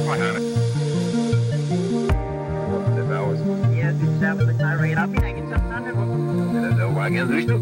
Johanna. Hier ist die Sterbe mit Narrator. Wie eigentlich das andere? Wagen Richtung.